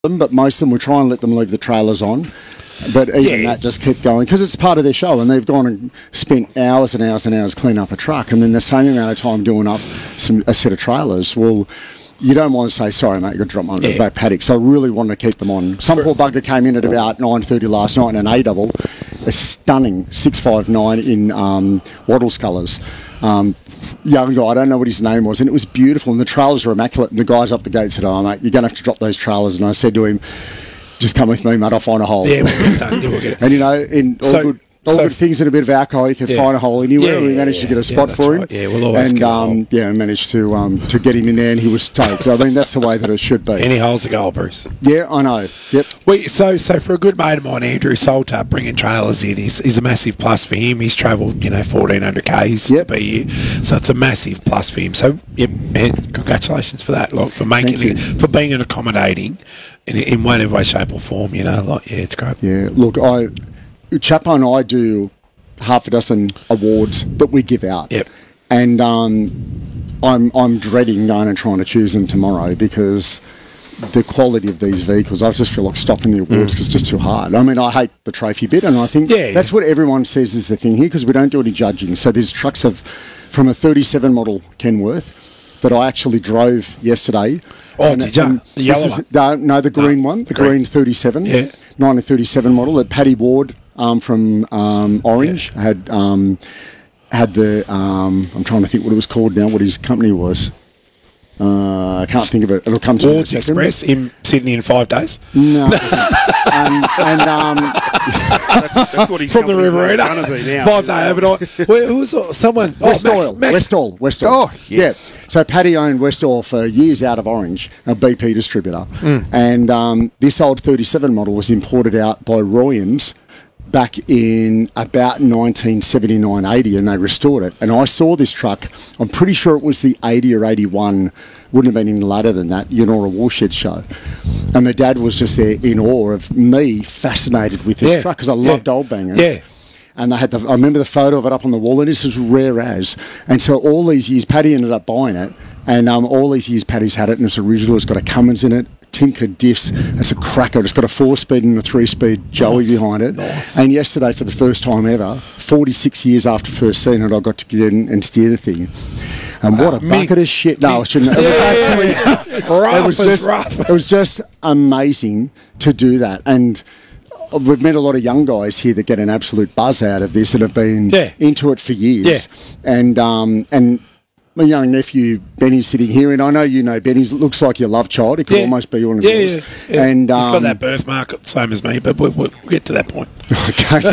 them, but most of them we try and let them leave the trailers on. But even that just kept going because it's part of their show, and they've gone and spent hours and hours and hours cleaning up a truck, and then the same amount of time doing up a set of trailers. Well, you don't want to say, sorry, mate, you've got to drop my back paddock. So I really wanted to keep them on. Some poor bugger came in at about 9:30 last night in an A-double, a stunning 659 in Waddles colours. Young guy, I don't know what his name was, and it was beautiful, and the trailers were immaculate, and the guys up the gate said, oh, mate, you're going to have to drop those trailers. And I said to him, just come with me, mate, I'll find a hole. Yeah, we'll get it. And, you know, in all good things and a bit of alcohol, you can find a hole anywhere. We managed to get a spot for him. Right. Yeah, we'll always get a hole. Managed to get him in there, and he was stoked. I mean, that's the way that it should be. Any hole's a goal, Bruce. Yeah, I know. Yep. So for a good mate of mine, Andrew Salter, bringing trailers in is a massive plus for him. He's travelled, 1,400 Ks to be here, so it's a massive plus for him. So, man, congratulations for that, for making it, for being an accommodating in whatever way, shape or form. It's great. Yeah, look, Chapo and I do half a dozen awards that we give out. Yep. And I'm dreading going and trying to choose them tomorrow because the quality of these vehicles, I just feel like stopping the awards because it's just too hard. I mean, I hate the trophy bit, and I think that's what everyone says is the thing here because we don't do any judging. So there's trucks from a 37 model Kenworth that I actually drove yesterday. Oh, did you? The yellow one? No, the green one, the green 37, 1937 model that Paddy Ward from Orange had the I'm trying to think what it was called now, what his company was. I can't think of it. It'll come to me. Wards Express in Sydney in 5 days. No, that's what he's from the Riverina. 5-day overnight. Who was someone? West Oil. Oh, yes. Yeah. So Paddy owned West Oil for years out of Orange, a BP distributor, and this old 37 model was imported out by Royans back in about 1979-80, and they restored it. And I saw this truck. I'm pretty sure it was the 80 or 81. Wouldn't have been any later than that. Eudora Warshed show. And my dad was just there in awe of me, fascinated with this truck because I loved old bangers. Yeah. And they had I remember the photo of it up on the wall, and this is rare as. And so all these years, Paddy ended up buying it, and all these years Paddy's had it, and it's original. It's got a Cummins in it, Tinker diffs. It's a cracker. It's got a 4-speed and a 3-speed Joey behind it. Nice. And yesterday, for the first time ever, 46 years after first seeing it, I got to get in and steer the thing. And what a bucket of shit! No, I shouldn't. It was just amazing to do that, and we've met a lot of young guys here that get an absolute buzz out of this and have been into it for years. And my young nephew Benny's sitting here, and I know you know Benny. Looks like your love child. He could almost be one of yours. Yeah. And he's got that birthmark, same as me, but we'll get to that point. Okay.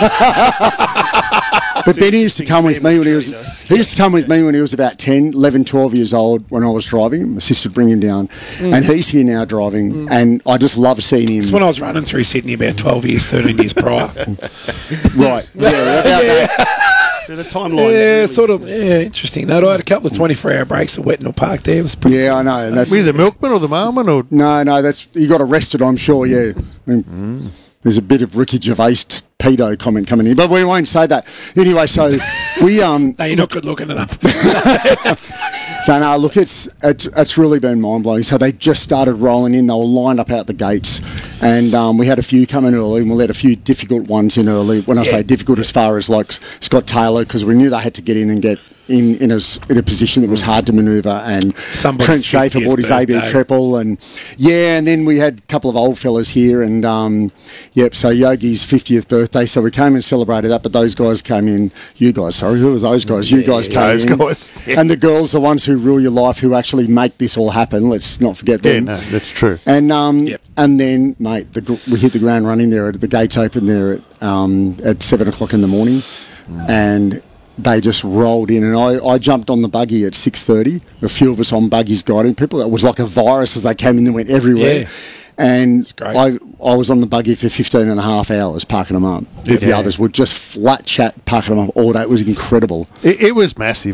But Benny used to come with me when he was about 10, 11, 12 years old when I was driving. My sister would bring him down, and he's here now driving, and I just love seeing him. It's when I was running through Sydney about 12 years, 13 years prior. Right. The timeline. Yeah, sort of. Yeah, interesting. No, I had a couple of 24-hour breaks at Wetnell Park there. It was pretty I know. And that's, were you the milkman or the mailman? Or? No, that's you got arrested, I'm sure, I mean, there's a bit of Ricky Gervais pedo comment coming in, but we won't say that. Anyway, so we... No, you're not good looking enough. So, no, look, it's really been mind-blowing. So they just started rolling in. They were lined up out the gates, and we had a few come in early, and we let a few difficult ones in early. When I say difficult, as far as like Scott Taylor, because we knew they had to get in and get in a position that was hard to manoeuvre, and Trent Schaefer bought his AB triple, and then we had a couple of old fellas here, and so Yogi's 50th birthday, so we came and celebrated that, but those guys came in, who were those guys? You guys came in, and the girls, the ones who rule your life, who actually make this all happen, let's not forget them. Yeah, no, that's true. And and then, mate, we hit the ground running there, the gates open there at 7 o'clock in the morning, and they just rolled in, and I jumped on the buggy at 6:30. A few of us on buggies guiding people. It was like a virus as they came in and went everywhere. Yeah. And I was on the buggy for 15 and a half hours parking them up. With the others would just flat chat parking them up all day. It was incredible. It was massive.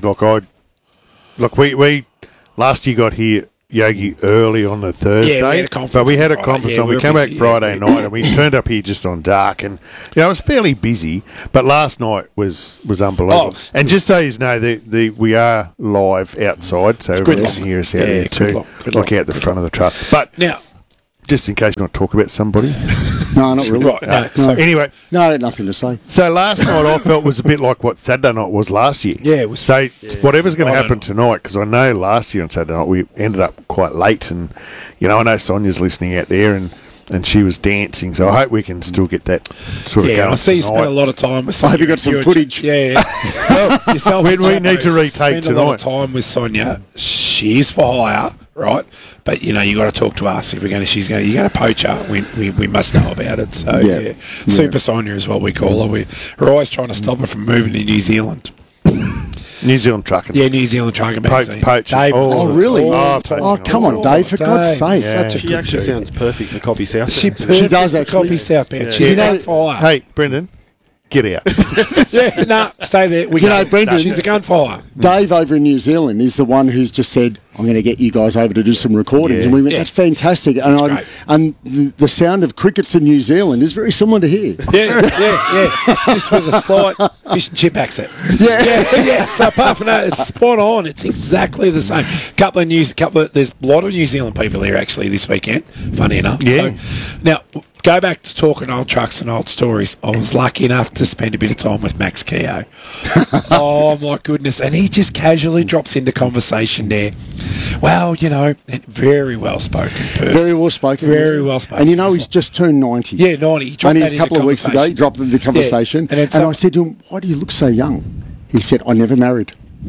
We last year got here, Yogi, early on the Thursday. Yeah, we had a conference. But we had a conference on. We came back Friday night, and we turned up here just on dark, and it was fairly busy. But last night was unbelievable. And just so you know, we are live outside, so everyone can hear us out there too, out the front of the truck. But now, just in case you want to talk about somebody. No, not really. Right, no, so- Anyway, No, I had nothing to say. so last night I felt was a bit like what Saturday night was last year. Yeah, it was- So whatever's going I to don't happen know. tonight, because I know last year on Saturday night we ended up quite late, and I know Sonia's listening out there, and she was dancing. So I hope we can still get that sort of Yeah, going. I see you spent tonight. a lot of time with I Sonia. hope you got some footage. Yeah. Well, yourself We and need Chappo to retake spend a lot tonight. of time with Sonia. She's for hire, right? But you got to talk to us if you're going to. You're going to poach her. We must know about it. So Yeah. Super Sonia is what we call her. We're always trying to stop her from moving to New Zealand. New Zealand trucking. Yeah, New Zealand trucking magazine. poaching. Dave, Oh, really? Oh, Oh, come on, Dave, for God's Dave, sake. such a She good actually dude. sounds perfect for Copy South. She doesn't she? She does perfect for actually. Copy Southbound. Yeah. She's You know- a gunfire. Hey, Brendan, get out. Yeah, no, stay there. We You know, Brendan- she's a gunfire. Dave over in New Zealand is the one who's just said, I'm going to get you guys over to do some recordings. Yeah. And we went, Yeah. that's fantastic. And, great. and the sound of crickets in New Zealand is very similar to here. Yeah. Just with a slight fish and chip accent. Yeah. So apart from that, it's spot on. It's exactly the same. There's a lot of New Zealand people here actually this weekend. Funny enough. Yeah. So, now go back to talking old trucks and old stories. I was lucky enough to spend a bit of time with Max Keogh. Oh my goodness! And he just casually drops into conversation there. Well, very well spoken person. Very well spoken. Very well spoken. And he's just turned 90. Yeah, 90. He dropped Only that a couple into of weeks ago, he conversation. dropped it in the conversation. Yeah. And I said to him, why do you look so young? He said, I never married.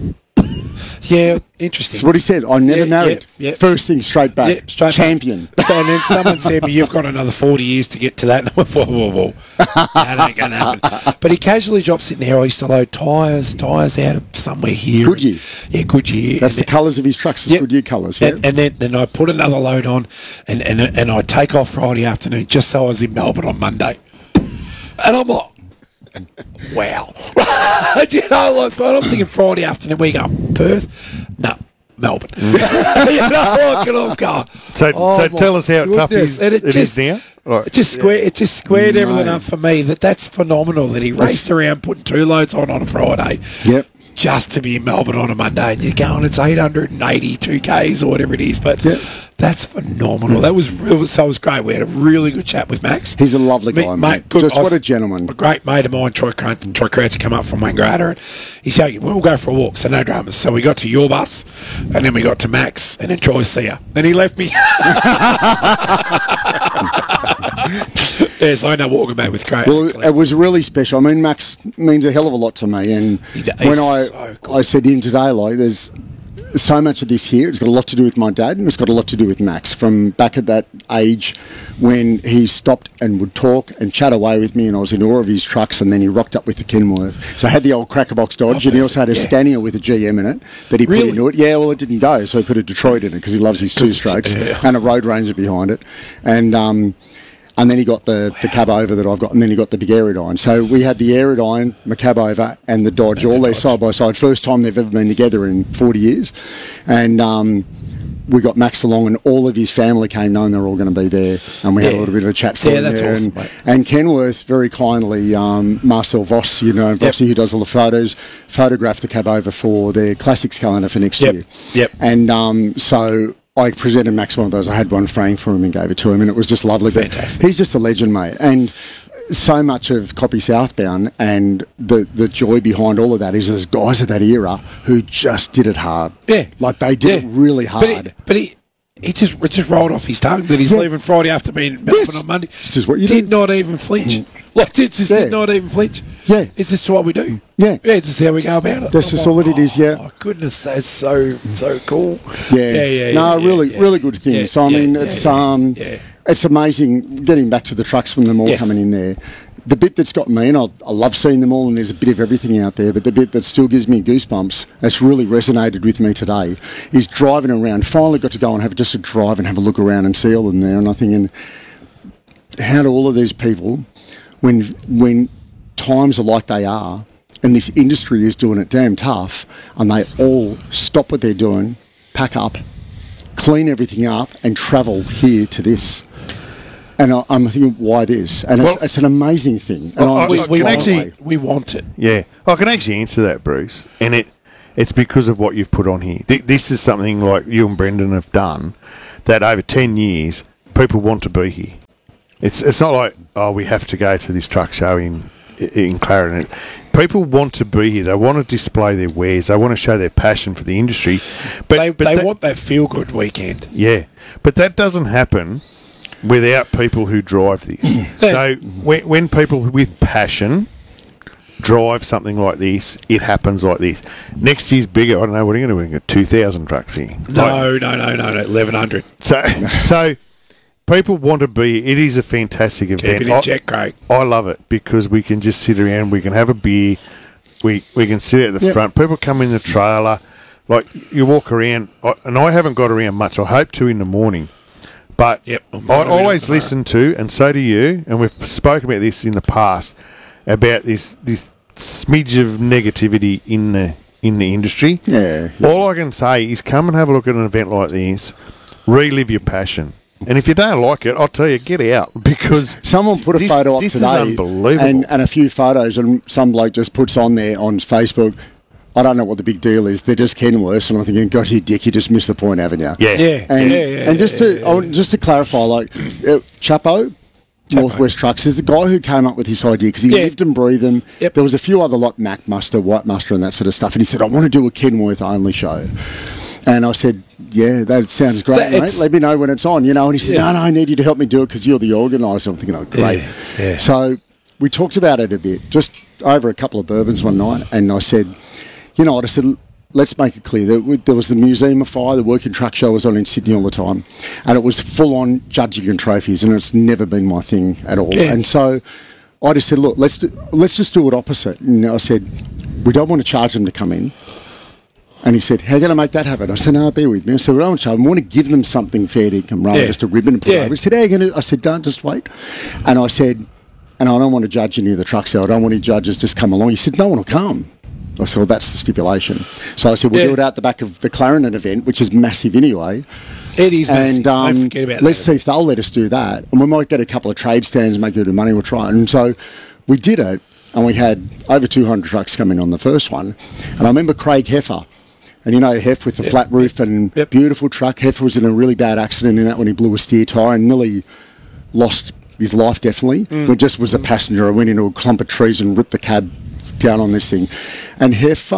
Yeah, interesting. That's what he said. I never Yeah, married. yeah. First thing, straight back. Yeah, straight back. Champion. So, and then someone said to me, you've got another 40 years to get to that. And I went, whoa. That ain't going to happen. But he casually drops in there. I used to load tyres out of somewhere here. Goodyear. Yeah, Goodyear. That's the colours of his trucks. It's Yep. Goodyear colours. Yeah. And then I put another load on and I take off Friday afternoon just so I was in Melbourne on Monday. And I'm like, wow. I'm thinking Friday afternoon, we go, Perth? No, Melbourne. Look at them go. So Oh, tell my us how tough goodness. And it is now. Right. It just squared everything Mate. up for me. That's phenomenal that he raced around putting 2 loads on a Friday. Yep. Just to be in Melbourne on a Monday, and you're going, it's 882 Ks or whatever it is, but Yep. that's phenomenal. It was great. We had a really good chat with Max. He's a lovely guy, mate. good. Just I what was- a gentleman. A great mate of mine, Troy Crouch, come up from Wangaratta, and he said, we'll go for a walk, so no dramas. So we got to your bus, and then we got to Max, and then Troy see her. Then he left me. Yes, I know walking back with Craig. Well, it was really special. I mean, Max means a hell of a lot to me. And He's when so cool. I said to him today, like, there's so much of this here. It's got a lot to do with my dad, and it's got a lot to do with Max. From back at that age when he stopped and would talk and chat away with me, and I was in awe of his trucks, and then he rocked up with the Kenworth. So I had the old Crackerbox Dodge, and he also had a Scania with a GM in it that he Really? put into it. Yeah, well, it didn't go, so he put a Detroit in it because he loves his two-strokes and a Road Ranger behind it. And then he got the cab over that I've got, and then he got the big Aerodyne. So we had the Aerodyne, the cab over, and the Dodge all there side by side. First time they've ever been together in 40 years. And we got Max along, and all of his family came knowing they were all going to be there. And we had a little bit of a chat for him that's there. awesome, mate. And Kenworth very kindly, Marcel Voss, Vossi, who does all the photos, photographed the cab over for their classics calendar for next year. Yep. And so I presented Max one of those. I had one framed for him and gave it to him, and it was just lovely. But Fantastic. he's just a legend, mate. And so much of Copy Southbound and the joy behind all of that is there's guys of that era who just did it hard. Yeah. Like they did it really hard. But it just rolled off his tongue that he's Yeah. leaving Friday after being in Yes. Melbourne on Monday. It's just what you did do. not even flinch. Like, did Yeah. not even flinch. Yeah. Is this what we do? Yeah. Yeah, this is how we go about it. That's I'm just like, all it is, yeah. Oh, my goodness, that's so cool. Yeah. No, really good things. Yeah, So I mean, it's amazing getting back to the trucks when them all Yes. coming in there. The bit that's got me, and I love seeing them all, and there's a bit of everything out there, but the bit that still gives me goosebumps, that's really resonated with me today, is driving around. Finally got to go and have just a drive and have a look around and see all of them there, and I'm thinking, how do all of these people, when times are like they are, and this industry is doing it damn tough, and they all stop what they're doing, pack up, clean everything up, and travel here to this. And I'm thinking, why this? And it's an amazing thing. And Well, I'm we just We can blown want actually- away. it. We want it. Yeah, I can actually answer that, Bruce, and it's because of what you've put on here. This is something like you and Brendan have done that over 10 years people want to be here. It's not like, oh, we have to go to this truck show in Clarendon. People want to be here. They want to display their wares. They want to show their passion for the industry. But they want that feel-good weekend. Yeah, but that doesn't happen without people who drive this. So when people with passion drive something like this, it happens like this. Next year's bigger. I don't know, what are you going to do? 2,000 trucks here. No, 1,100. So people want to be. It is a fantastic event. Keep it in check, Craig. I love it because we can just sit around. We can have a beer. We can sit at the front. People come in the trailer. Like, you walk around, and I haven't got around much. I hope to in the morning. But I always listen to, and so do you, and we've spoken about this in the past, about this smidge of negativity in the industry. Yeah. All I can say is come and have a look at an event like this, relive your passion. And if you don't like it, I'll tell you, get out, because someone put a photo up this today, is unbelievable, and a few photos, and some bloke just puts on there on Facebook, I don't know what the big deal is. They're just Kenworths, and I'm thinking, God, you dick, you just missed the point, haven't you? And just to clarify, like Chapo, Northwest Trucks is the guy who came up with this idea because he lived and breathed them. Yep. There was a few other like Mac Muster, White Muster, and that sort of stuff, and he said, I want to do a Kenworth only show. And I said, yeah, that sounds great, mate. Let me know when it's on, you know. And he said, no, I need you to help me do it because you're the organiser. I'm thinking, oh, great. Yeah. So we talked about it a bit, just over a couple of bourbons one night, and I said, you know what, I said, let's make it clear. There was the Museum of Fire, the Working Truck Show was on in Sydney all the time, and it was full-on judging and trophies, and it's never been my thing at all. Yeah. And so I just said, look, let's just do it opposite. And I said, we don't want to charge them to come in. And he said, how are you going to make that happen? I said, no, bear with me. I said, we don't want to charge them. We want to give them something fair to come, rather than just a ribbon and put it over. He said, how are you going to? I said, don't, just wait. And I said, and I don't want to judge any of the truck show. I don't want any judges just come along. He said, no one will come. I said, well, that's the stipulation. So I said, we'll do it out the back of the Clarendon event, which is massive anyway. It is massive. And Don't forget about let's that. see if they'll let us do that. And we might get a couple of trade stands and make a bit of money. We'll try it. And so we did it, and we had over 200 trucks come in on the first one. And I remember Craig Heffer. And you know Heff with the flat roof and beautiful truck. Heffer was in a really bad accident in that when he blew a steer tyre and nearly lost his life, definitely. It just was a passenger. I went into a clump of trees and ripped the cab down on this thing. And Heff,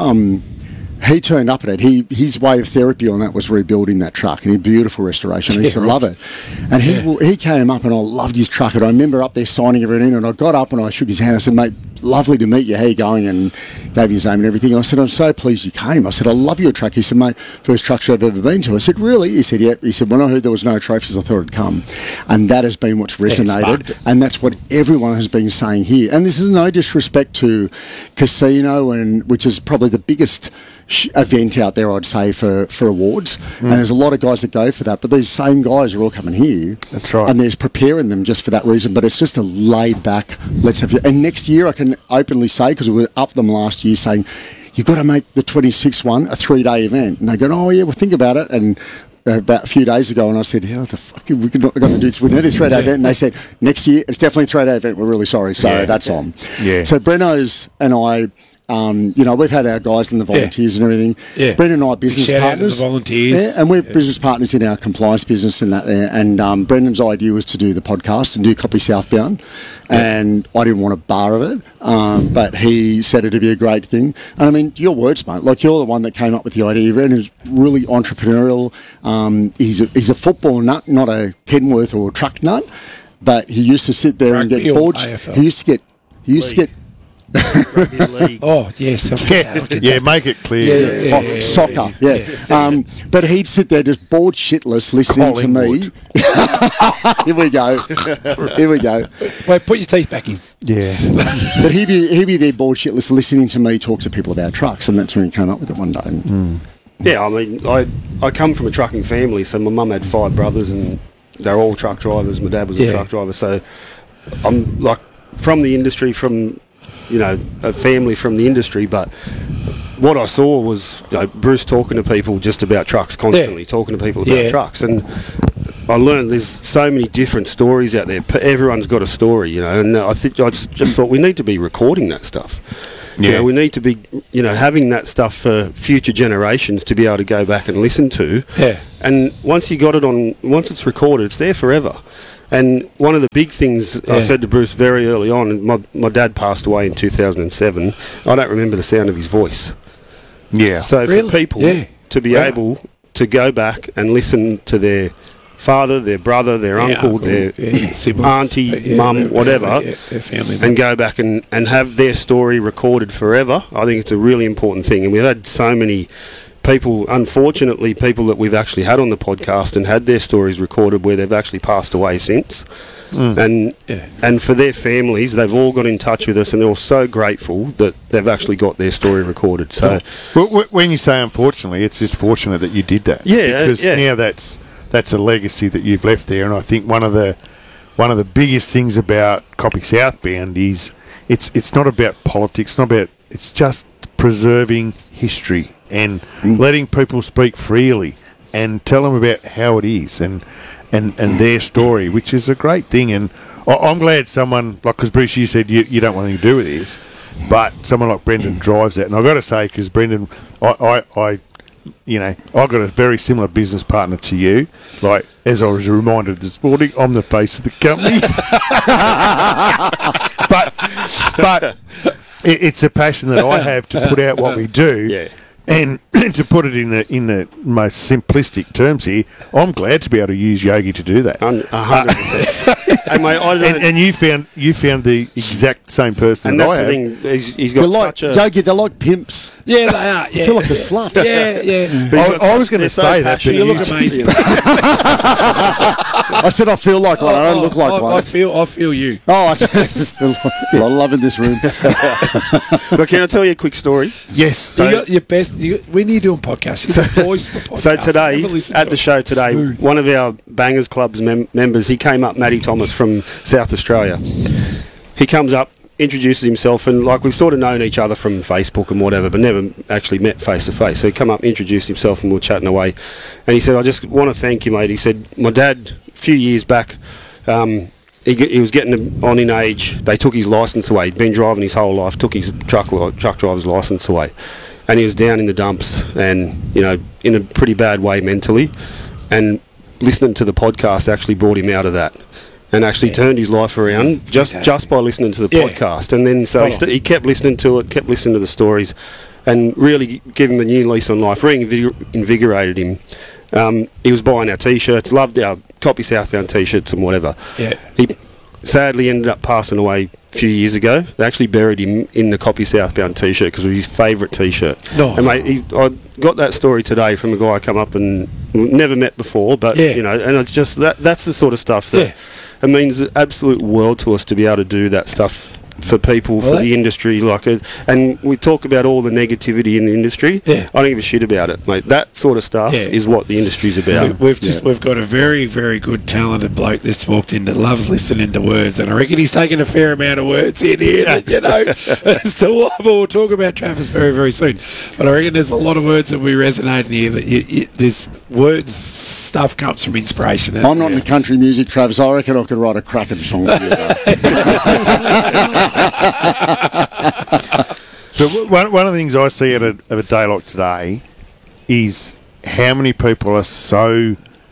he turned up at it. His way of therapy on that was rebuilding that truck, and he beautiful restoration. I used to love it. And he came up, and I loved his truck. And I remember up there signing everything, and I got up and I shook his hand. I said, mate, lovely to meet you. How you going? And gave his name and everything. I said, I'm so pleased you came. I said, I love your truck. He said, mate, first truck show I've ever been to. I said, really? He said, yeah. He said, when I heard there was no trophies, I thought I'd come. And that has been what's resonated. And that's what everyone has been saying here. And this is no disrespect to Casino, which is probably the biggest event out there, I'd say, for awards. And there's a lot of guys that go for that, but these same guys are all coming here. That's right. And they're preparing them just for that reason, but it's just a laid back, let's have you. And next year I can openly say, because we were up them last year, saying you've got to make the 26th one a 3-day event. And they go, oh yeah, well think about it. And about a few days ago, and I said, how the fuck are we going to do this? We need a 3-day event. And they said, next year, it's definitely a 3-day event. We're really sorry. So that's on. Yeah. So Brenno's and I, you know, we've had our guys and the volunteers and everything. Yeah. Brendan and I are business Shout partners. out to the volunteers. Yeah, and we're business partners in our compliance business and that there. And Brendan's idea was to do the podcast and do Copy Southbound. And I didn't want a bar of it, but he said it'd be a great thing. And I mean, your words, mate. Like, you're the one that came up with the idea. Brendan's really entrepreneurial. He's a football nut, not a Kenworth or truck nut. But he used to sit there and get bored. AFL. He used to get Rugby league. Oh, yes. Make it clear. Soccer, yeah. But he'd sit there just bored shitless listening to me. Here we go. Wait, put your teeth back in. Yeah. But he'd be there bored shitless listening to me talk to people about trucks, and that's when he came up with it one day. Yeah, I mean, I come from a trucking family, so my mum had 5 brothers, and they're all truck drivers. My dad was a truck driver, so I'm like from the industry, from a family from the industry. But what I saw was Bruce talking to people just about trucks constantly, talking to people about trucks, and I learned there's so many different stories out there. Everyone's got a story, and I just thought we need to be recording that stuff. You know, we need to be, you know, having that stuff for future generations to be able to go back and listen to. Yeah. And once once it's recorded, it's there forever. And one of the big things I said to Bruce very early on, my dad passed away in 2007. I don't remember the sound of his voice. Yeah. So Really? for people to be Wow. able to go back and listen to their father, their brother, their uncle, their siblings, auntie, mum, whatever, their family, and go back and have their story recorded forever, I think it's a really important thing. And we've had so many people, unfortunately, people that we've actually had on the podcast and had their stories recorded where they've actually passed away since. And for their families, they've all got in touch with us and they're all so grateful that they've actually got their story recorded. So, when you say unfortunately, it's just fortunate that you did that. Yeah, because yeah. now that's a legacy that you've left there, and I think one of the biggest things about Copy Southbound is it's not about politics, it's just preserving history and letting people speak freely and tell them about how it is and their story, which is a great thing. And I'm glad someone, like, because Bruce, you said you don't want anything to do with this, but someone like Brendan drives that. And I've got to say, because Brendan, I you know, I've got a very similar business partner to you. Like, as I was reminded this morning, I'm the face of the company. but it's a passion that I have to put out what we do. Yeah. And to put it in the most simplistic terms here, I'm glad to be able to use Yogi to do that. 100%. And, mate, I don't, And you found the exact same person and that that's I the have. thing. He's They're got like such a... Yogi. They're like pimps. Yeah, they are. Yeah. I feel like a slut. Yeah, yeah. But he's got I was going to they're so say that, but passionate. You look amazing. I said I feel like one. I don't look like one. I feel you. Oh, I love in this room. But can I tell you a quick story? Yes. So you got your best. When you're doing podcasts, you're the voice for podcasts. So today, Never listen at to the it. show today, Smooth. one of our Bangers Club's members, he came up, Matty Thomas from South Australia. He comes up, introduces himself, and like we've sort of known each other from Facebook and whatever, but never actually met face to face. So he come up, introduced himself, and we were chatting away. And he said, "I just want to thank you, mate." He said, "My dad, a few years back, he was getting on in age. They took his license away. He'd been driving his whole life, took his truck driver's license away, and he was down in the dumps, and you know, in a pretty bad way mentally. And listening to the podcast actually brought him out of that." And actually turned his life around just by listening to the podcast. And then so he kept listening to it, kept listening to the stories, and really gave him a new lease on life, reinvigorated him. He was buying our T-shirts, loved our Copy Southbound T-shirts and whatever. Yeah. He sadly ended up passing away a few years ago. They actually buried him in the Copy Southbound T-shirt because it was his favourite T-shirt. Nice. And mate, I got that story today from a guy I come up and never met before, but you know, and it's just that's the sort of stuff that it means the absolute world to us to be able to do that stuff for people, for the industry, and we talk about all the negativity in the industry. I don't give a shit about it, mate. That sort of stuff is what the industry's about. We've got a very, very good, talented bloke that's walked in that loves listening to words, and I reckon he's taken a fair amount of words in here. That, you know, so we'll talk about Travis very, very soon. But I reckon there's a lot of words that we resonate in here. That this words stuff comes from inspiration. I'm not into country music, Travis. I reckon I could write a cracking song for you. So one of the things I see of a day like today is how many people are so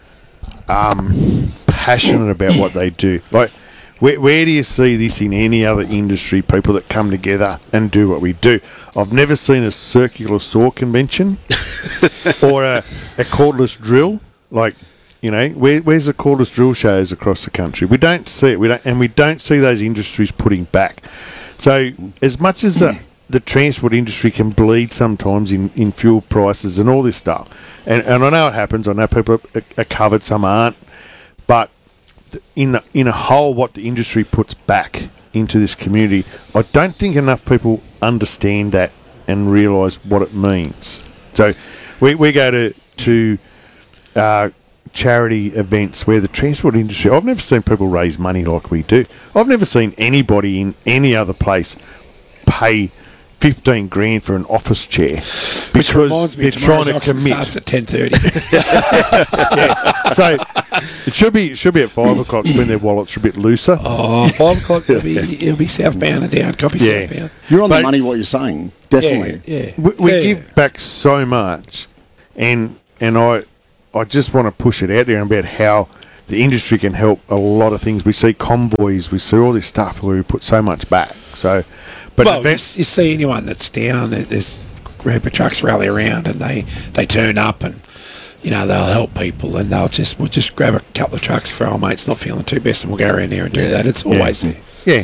passionate about what they do. Like, where do you see this in any other industry, people that come together and do what we do? I've never seen a circular saw convention or a cordless drill. Like, you know, where's the cordless drill shows across the country? We don't see it. We don't see those industries putting back. So as much as the transport industry can bleed sometimes in fuel prices and all this stuff, and I know it happens. I know people are covered, some aren't, but in a whole, what the industry puts back into this community, I don't think enough people understand that and realise what it means. So we go to charity events where the transport industry, I've never seen people raise money like we do. I've never seen anybody in any other place pay $15 grand for an office chair Which because reminds me, they're trying to tomorrow's Oxford commit. starts at 10:30. So it should be at 5 o'clock when their wallets are a bit looser. Oh, 5 o'clock. It'll be southbound and down. Copy Yeah. southbound. You're on the But- money. What you're saying, definitely. Yeah. We give back so much, and I just want to push it out there about how the industry can help a lot of things. We see convoys, we see all this stuff where we put so much back. So, but Well, events, you see anyone that's down, there's a group of trucks rally around and they turn up and, they'll help people and we'll just grab a couple of trucks for our mates not feeling too best and we'll go around there and do that. It's always there. yeah,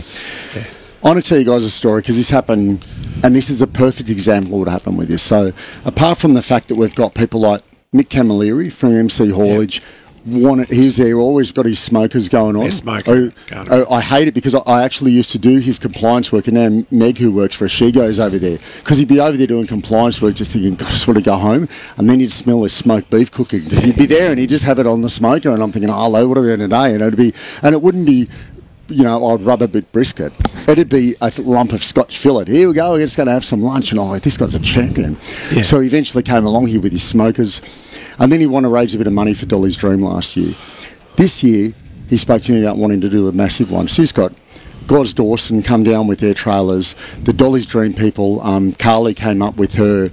I want to tell you guys a story because this happened, and this is a perfect example of what happened with this. So, apart from the fact that we've got people like Mick Camilleri from MC Haulage, he's there, always got his smokers going on. They're smoking. I hate it because I actually used to do his compliance work, and now Meg, who works for us, she goes over there because he'd be over there doing compliance work, just thinking, God, I just want to go home, and then you'd smell this smoked beef cooking because he'd be there and he'd just have it on the smoker, and I'm thinking, oh, hello, what are we doing today? And it wouldn't be. I'd rub a bit brisket. It'd be a lump of Scotch fillet. Here we go, we're just going to have some lunch. And this guy's a champion. Yeah. So he eventually came along here with his smokers. And then he wanted to raise a bit of money for Dolly's Dream last year. This year, he spoke to me about wanting to do a massive one. So he's got God's Dawson come down with their trailers. The Dolly's Dream people, Carly came up with her...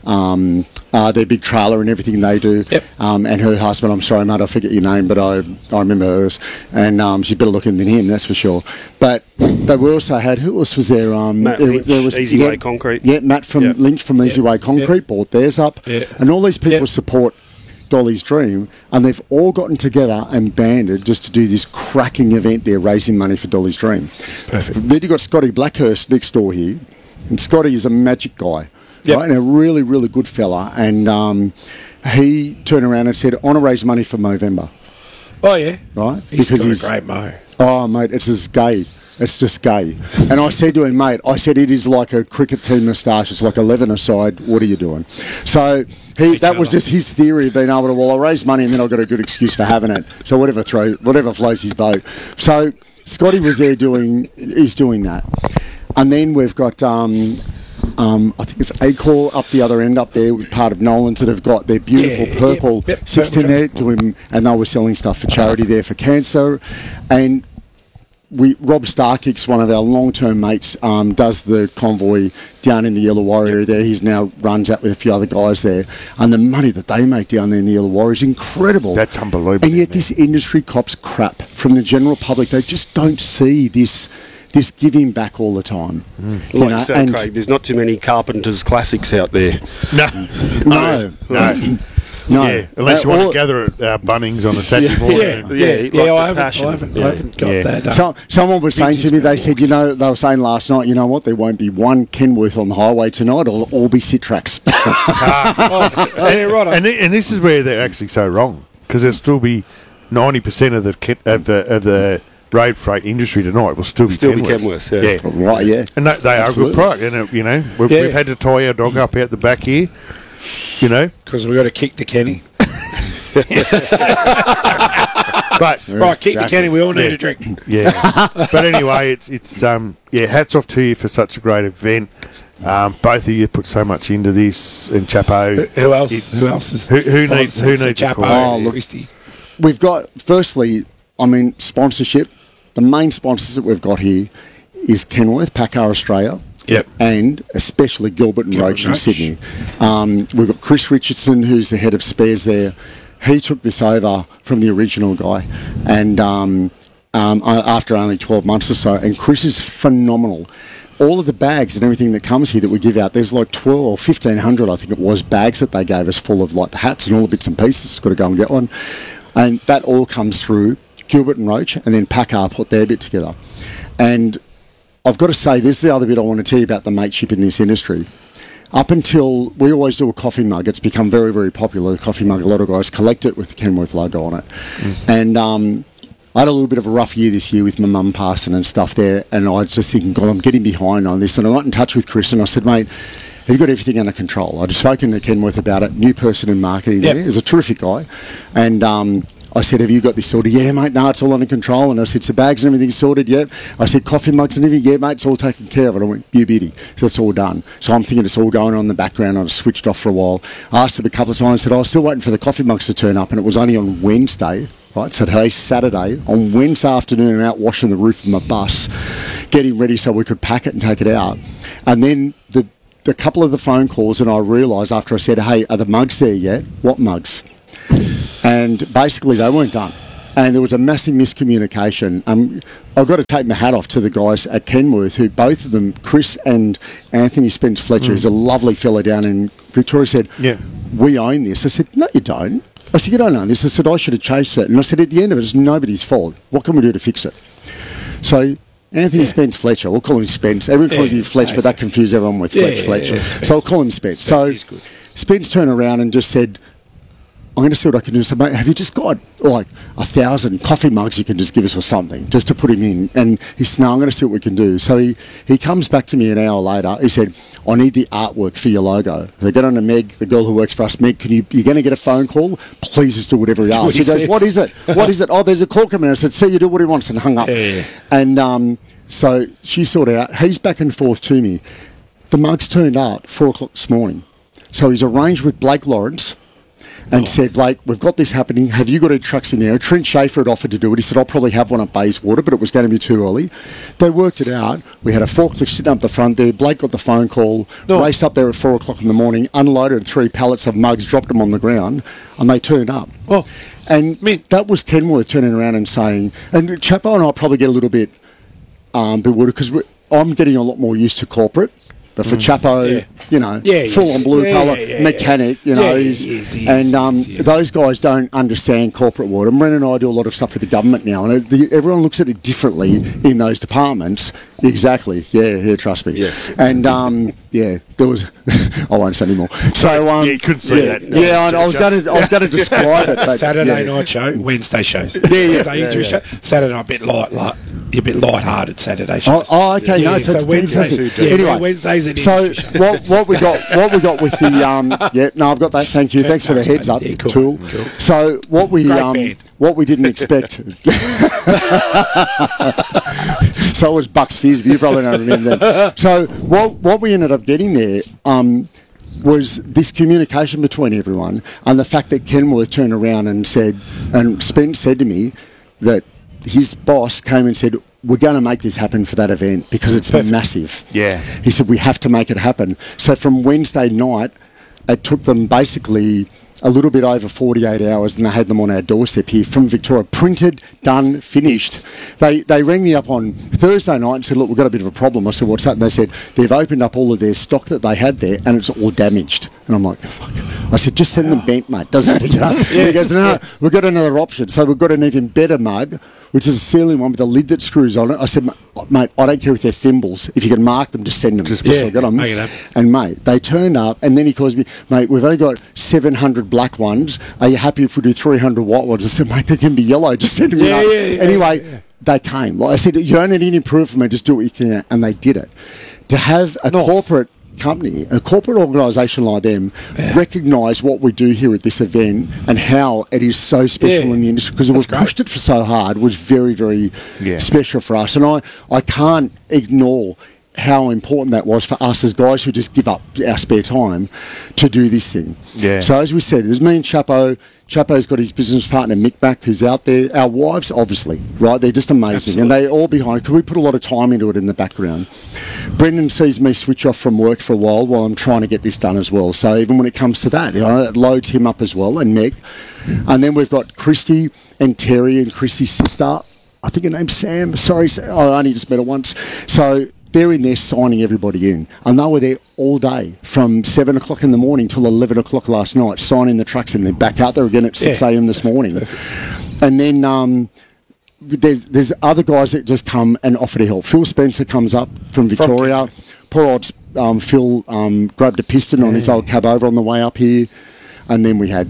their big trailer and everything they do. Yep. And her husband, I'm sorry, mate, I forget your name, but I remember hers. And she's better looking than him, that's for sure. But they also had, who else was there? Matt Lynch, Easy Way Concrete. Yeah, Matt from Lynch from Easy Way Concrete bought theirs up. Yeah. And all these people Yep. support Dolly's Dream, and they've all gotten together and banded just to do this cracking event there, raising money for Dolly's Dream. Perfect. Then you've got Scotty Blackhurst next door here, and Scotty is a magic guy. Yep. Right, and a really, really good fella. And he turned around and said, I want to raise money for Movember. Oh, yeah. Right? He's got a great mo. Oh, mate, it's as gay. It's just gay. And I said to him, mate, it is like a cricket team moustache. It's like 11 aside. What are you doing? So that was just his theory of being able to, I raise money and then I've got a good excuse for having it. So whatever floats his boat. So Scotty was there he's doing that. And then we've got... I think it's Acor up the other end up there with part of Nolan's that have got their beautiful purple 16 there doing, and they were selling stuff for charity there for cancer. And Rob Starkicks, one of our long-term mates, does the convoy down in the Illawarra area there. He's now runs out with a few other guys there. And the money that they make down there in the Illawarra is incredible. That's unbelievable. And yet this industry cops crap from the general public. They just don't see this giving back all the time. Like you said, Craig, there's not too many Carpenter's classics out there. No. Yeah, unless you want to gather at Bunnings on a Saturday morning. I haven't got that. Someone was saying to me, they said, they were saying last night, you know what, there won't be one Kenworth on the highway tonight, it'll all be sit tracks. Yeah, right. And this is where they're actually so wrong, because there'll still be 90% of the road freight industry tonight will still be Kenworths. Yeah. Right, yeah. And they are a good product. And, we've had to tie our dog up out the back here, Because we've got to kick the Kenny. But Right, kick the Kenny, we all need a drink. yeah. But anyway, it's hats off to you for such a great event. Both of you put so much into this, and Chapo. Who else? Who else is? Who needs a call? Chapo. look, we've got, firstly, sponsorship. The main sponsors that we've got here is Kenworth, Packard Australia. Yep. And especially Gilbert and Roach in Sydney. We've got Chris Richardson, who's the head of spares there. He took this over from the original guy, and after only 12 months or so. And Chris is phenomenal. All of the bags and everything that comes here that we give out, there's like 12 or 1,500, I think it was, bags that they gave us full of like the hats and all the bits and pieces. Got to go and get one. And that all comes through Gilbert and Roach, and then Packard put their bit together. And I've got to say, this is the other bit I want to tell you about the mateship in this industry. Up until, we always do a coffee mug. It's become very, very popular, the coffee mug. A lot of guys collect it with the Kenworth logo on it. And I had a little bit of a rough year this year with my mum passing and stuff there, and I was just thinking, God, I'm getting behind on this. And I got in touch with Chris, and I said, mate, have you got everything under control? I'd spoken to Kenworth about it, new person in marketing there. He's a terrific guy. And I said, have you got this sorted? Yeah, mate, no, it's all under control. And I said, so bags and everything's sorted? Yep. I said, coffee mugs and everything? Yeah, mate, it's all taken care of. And I went, you beauty. So it's all done. So I'm thinking it's all going on in the background. I was switched off for a while. I asked him a couple of times, said, I was still waiting for the coffee mugs to turn up, and it was only on Wednesday, right? So today's Saturday. On Wednesday afternoon, I'm out washing the roof of my bus, getting ready so we could pack it and take it out. And then the couple of the phone calls, and I realised after I said, hey, are the mugs there yet? What mugs? And basically they weren't done. And there was a massive miscommunication. I've got to take my hat off to the guys at Kenworth, who both of them, Chris and Anthony Spence Fletcher, who's a lovely fella down in Victoria, said, we own this. I said, no, you don't. I said, you don't own this. I said, I should have chased it. And I said, at the end of it, it's nobody's fault. What can we do to fix it? So Anthony Spence Fletcher, we'll call him Spence. Everyone calls him Fletch, but that confused everyone with Fletcher. So I'll call him Spence. So Spence turned around and just said, I'm going to see what I can do. So, mate, have you just got like 1,000 coffee mugs you can just give us or something, just to put him in? And he said, no, I'm going to see what we can do. So he comes back to me an hour later. He said, I need the artwork for your logo. So I get on to Meg, the girl who works for us. Meg, you're going to get a phone call? Please just do whatever he asks. She goes, what is it? What is it? Oh, there's a call coming in. I said, see, you do what he wants, and hung up. And so she sorted out. He's back and forth to me. The mugs turned up 4 o'clock this morning. So he's arranged with Blake Lawrence and said, Blake, we've got this happening. Have you got any trucks in there? Trent Schaefer had offered to do it. He said, I'll probably have one at Bayswater, but it was going to be too early. They worked it out. We had a forklift sitting up the front there. Blake got the phone call, raced up there at 4 o'clock in the morning, unloaded 3 pallets of mugs, dropped them on the ground, and they turned up. And that was Kenworth turning around and saying, and Chapo and I probably get a little bit bewildered because I'm getting a lot more used to corporate. But for Chapo, full-on blue-collar mechanic, those guys don't understand corporate world. And Brendan and I do a lot of stuff with the government now, and everyone looks at it differently in those departments. Exactly. Yeah, trust me. Yes. And, there was... I won't say anymore. So, you couldn't say that. Yeah, I was going to describe it. But, Saturday night show, Wednesday shows. Show. Saturday night, a bit light-hearted Saturday shows. Oh, okay. Yeah, no, so Wednesdays. Anyway, Wednesdays and so what we got with the I've got that. Thank you. Thanks for the heads up, Tool. So what we didn't expect. So it was Bucks Fizz, but you probably don't remember them. So what we ended up getting there was this communication between everyone, and the fact that Kenworth turned around and said, and Spence said to me that his boss came and said, we're going to make this happen for that event because it's massive. Yeah. He said, we have to make it happen. So from Wednesday night, it took them basically a little bit over 48 hours, and they had them on our doorstep here from Victoria, printed, done, finished. They rang me up on Thursday night and said, look, we've got a bit of a problem. I said, what's that? And they said, they've opened up all of their stock that they had there, and it's all damaged. And I'm like, fuck. I said, just send them bent, mate. Doesn't it? He goes, no, we've got another option. So we've got an even better mug, which is a ceiling one with a lid that screws on it. I said, mate, I don't care if they're thimbles. If you can mark them, just send them. So I got them. And, mate, they turned up, and then he calls me, mate, we've only got 700 black ones. Are you happy if we do 300 white ones? I said, mate, they can be yellow. Just send them Anyway, they came. Like I said, you don't need any proof from me. Just do what you can. And they did it. To have a corporate company, a corporate organisation like them, recognise what we do here at this event and how it is so special in the industry, because we've pushed it for so hard, was very, very special for us. And I can't ignore how important that was for us as guys who just give up our spare time to do this thing. Yeah. So as we said, there's me and Chapo. Chapo's got his business partner Mick Mack, who's out there. Our wives, obviously, right? They're just amazing. Absolutely. And they're all behind, because we put a lot of time into it in the background. Brendan sees me switch off from work for a while I'm trying to get this done as well. So even when it comes to that, it loads him up as well, and Meg. And then we've got Christy and Terry and Christy's sister. I think her name's Sam. Sorry, Sam. I only just met her once. So they're in there signing everybody in. And they were there all day, from 7 o'clock in the morning till 11 o'clock last night, signing the trucks, and they're back out there again at 6 a.m. this morning. And then there's other guys that just come and offer to help. Phil Spencer comes up from Victoria. Poor old Phil grabbed a piston on his old cab over on the way up here. And then we had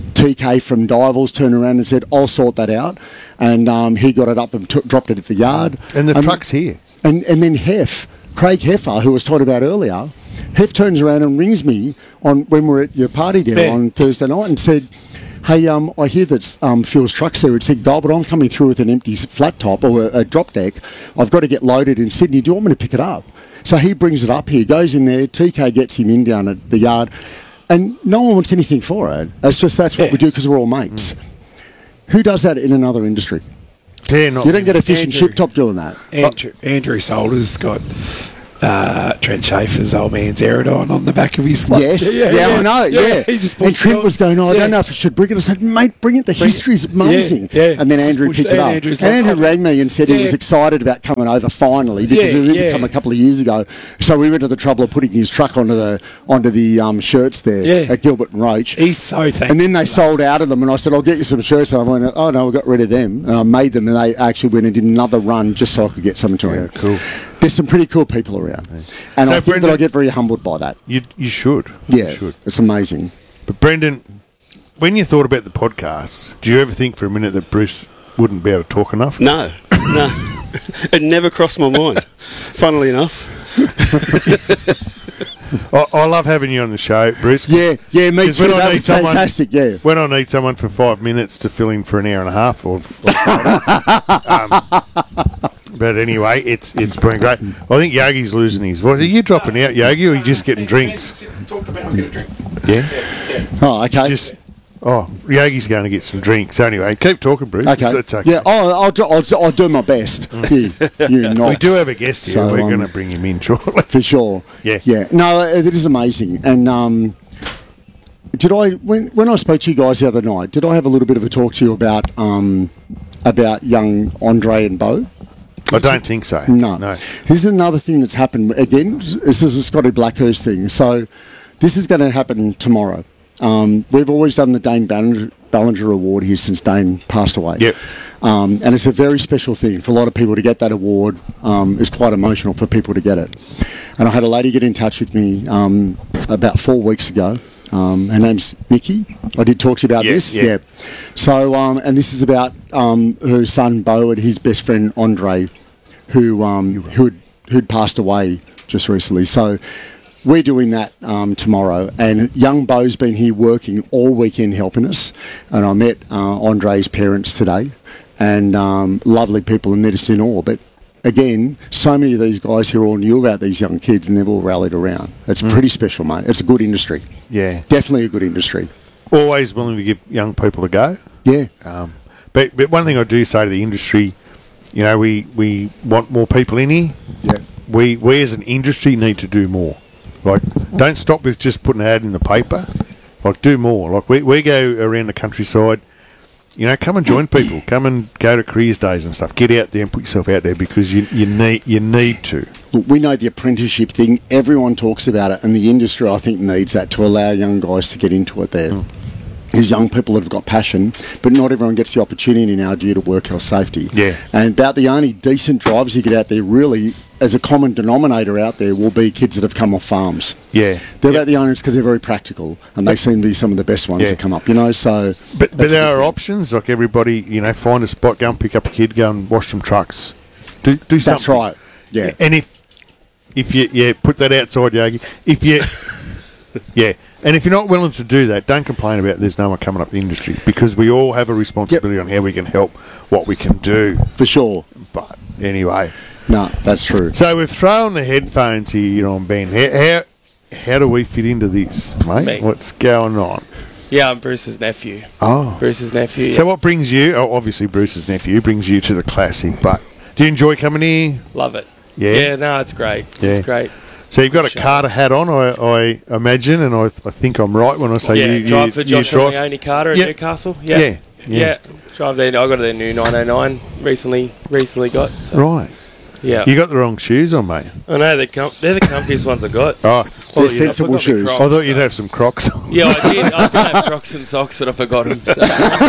TK from Divals turn around and said, I'll sort that out. And he got it up and dropped it at the yard. And the truck's here. And then Craig Heffer, who was talked about earlier, Hef turns around and rings me when we're at your party there on Thursday night and said, hey, I hear that Phil's truck's there. It said, "Gold, but I'm coming through with an empty flat top or a drop deck. I've got to get loaded in Sydney. Do you want me to pick it up?" So he brings it up here, goes in there. TK gets him in down at the yard, and no one wants anything for it. It's just that's what we do because we're all mates. Who does that in another industry? Yeah, not You don't get a fish and Andrew. chip top doing that. Andrew Solder's got Trent Schaefer's old man's Aerodon on the back of his flat. Yes, I know, yeah. He just And pushed Trent it on. was going, I Yeah. don't know if I should bring it. I said, mate, bring it. The history's amazing. Yeah. And then Just Andrew pushed picked it, it up. and And Andrew's like, Andrew oh. rang me and said he Yeah. was excited about coming over finally because Yeah, he didn't yeah. come a couple of years ago. So we went to the trouble of putting his truck onto the shirts there Yeah. at Gilbert and Roach. He's so thankful. And then they sold out of them, and I said, I'll get you some shirts. And I went, oh, no, we got rid of them. And I made them, and they actually went and did another run just so I could get some to him. cool. There's some pretty cool people around. And So, I think Brendan- that I get very humbled by that. You should. Yeah, You should. it's amazing. But Brendan, when you thought about the podcast, do you ever think for a minute that Bruce wouldn't be able to talk enough? No. It never crossed my mind. Funnily enough. I love having you on the show, Bruce. Yeah, me 'Cause too. when I That need was someone- fantastic, yeah. When I need someone for 5 minutes to fill in for an hour and a half, but anyway, it's been great. I think Yogi's losing his voice. Are you dropping out, Yogi, or are you just getting drinks? Talked about I'll get a drink. Yeah, Oh, okay. Yogi's going to get some drinks. So anyway, keep talking, Bruce. Okay. It's okay. Yeah, I'll do my best. You not. We do have a guest here. So, We're going to bring him in shortly. for sure. Yeah. Yeah. No, it is amazing. And did I when I spoke to you guys the other night, did I have a little bit of a talk to you about young Andre and Bo? I don't think so. No. This is another thing that's happened. Again, this is a Scotty Blackhurst thing. So this is going to happen tomorrow. We've always done the Dane Ballinger Award here since Dane passed away. Yep. And it's a very special thing for a lot of people to get that award. It's quite emotional for people to get it. And I had a lady get in touch with me about 4 weeks ago. Her name's Mickey. I did talk to you about this. Yeah. So, and this is about her son Bo and his best friend Andre, who'd passed away just recently. So we're doing that tomorrow. And young Bo's been here working all weekend helping us. And I met Andre's parents today. And lovely people and met us in awe. But again, so many of these guys here all knew about these young kids and they've all rallied around. It's pretty special, mate. It's a good industry. Yeah. Definitely a good industry. Always willing to give young people a go. Yeah. But one thing I do say to the industry, we want more people in here. Yeah. We as an industry need to do more. Like, don't stop with just putting an ad in the paper. Like, do more. Like, we go around the countryside. Come and join people. Come and go to careers days and stuff. Get out there and put yourself out there because you need to. Look, we know the apprenticeship thing. Everyone talks about it, and the industry, I think, needs that to allow young guys to get into it there. These young people that have got passion, but not everyone gets the opportunity now due to work health safety. Yeah. And about the only decent drivers you get out there, really, as a common denominator out there, will be kids that have come off farms. Yeah. They're about the owners because they're very practical, and they seem to be some of the best ones that come up, So, But that's a there good are thing. options. Like everybody, find a spot, go and pick up a kid, go and wash some trucks. Do something. That's right. Yeah. And if you put that outside, Yogi. If you and if you're not willing to do that, don't complain about there's no one coming up the industry because we all have a responsibility on how we can help, what we can do. For sure. But anyway, No, that's true. so we've thrown the headphones here on Ben. How do we fit into this, mate? Me. What's going on? Yeah, I'm Bruce's nephew. Oh, Bruce's nephew. so what brings you? Oh, obviously Bruce's nephew brings you to the classic. But do you enjoy coming here? Love it. Yeah. Yeah, no, it's great. Yeah. It's great. So you've got a Sure. Carter hat on, I imagine, and I think I'm right when I say Yeah, you drive for Josh drive. Leone Carter at Yep. Newcastle. Yeah. Yeah. Drive there. I got their new 909 recently got. So, Right. Yeah. You got the wrong shoes on, mate. I know they're the comfiest ones I got. Oh, They're I sensible forgot my shoes. Crocs, I thought you'd so- have some Crocs on. Yeah, I did. I was going to have Crocs and socks, but I forgot them. So.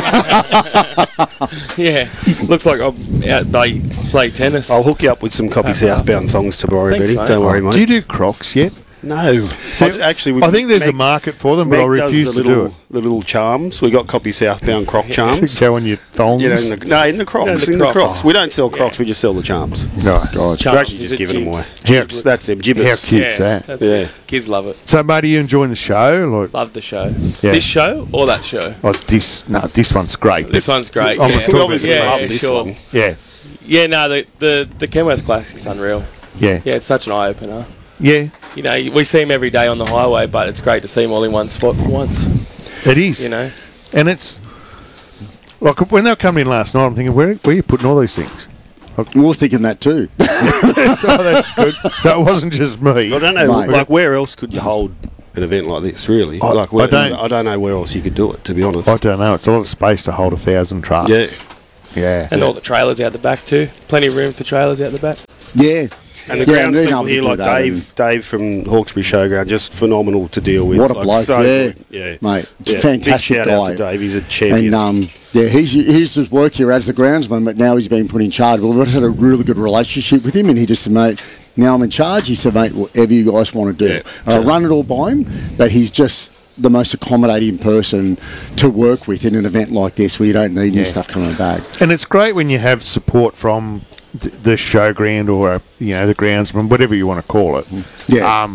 Yeah. Looks like I'll play tennis. I'll hook you up with some copy southbound thongs tomorrow, Thanks, Betty. mate. Don't worry, Do you mate. do Crocs yet? No. I think there's a market for them, but I refuse to do it. The little charms. We got Copy Southbound Croc charms. Go on your thongs. You know, in the Crocs. In the Crocs. We don't sell Crocs, we just sell the charms. No, God. We're actually just giving them away. Jibs. That's them, gibbets. How cute's that? That's it. Kids love it. So, mate, are you enjoying the show? Like, Love the show. Yeah. This show or that show? This one's great. This one's great. I'm Yeah, talking about obviously love this sure. one. Yeah, Yeah, no, the Kenworth Classic is unreal. yeah, Yeah, it's such an eye opener. yeah. You know, we see them every day on the highway, but it's great to see them all in one spot for once. It is. You know, And it's like when they were coming in last night, I'm thinking, where are you putting all these things? We're thinking that too. So that's good. So it wasn't just me. I don't know, Mate. like, where else could you hold an event like this, really? I I don't know where else you could do it, to be honest. I don't know. It's a lot of space to hold 1,000 trucks. Yeah. Yeah. and all the trailers out the back too. Plenty of room for trailers out the back. Yeah. And the Yeah, grounds being people able to here, do like that Dave from Hawkesbury Showground, just phenomenal to deal with. What a like, bloke, so yeah. good. Yeah. Mate, Yeah. fantastic Big shout out guy. to Dave, he's a champion. And yeah, he used to work here as the groundsman, but now he's been put in charge. Well, we've had a really good relationship with him, and he just said, mate, now I'm in charge. He said, mate, whatever you guys want to do. Yeah, And I just- run it all by him, but he's just the most accommodating person to work with in an event like this where you don't need any stuff coming back. And it's great when you have support from the showground or the groundsman, whatever you want to call it. Yeah.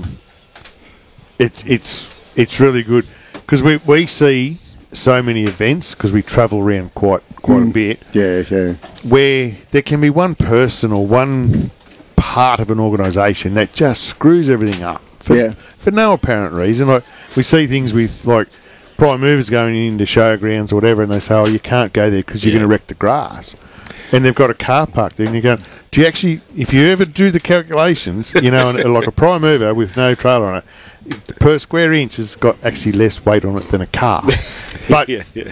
It's really good because we see so many events because we travel around quite a bit Yeah, yeah. where there can be one person or one part of an organisation that just screws everything up for no apparent reason. Like we see things with like prime movers going into showgrounds or whatever, and they say, "Oh, you can't go there because you're going to wreck the grass." And they've got a car parked there, and you go, "Do you actually? If you ever do the calculations, and like a prime mover with no trailer on it, per square inch has got actually less weight on it than a car." But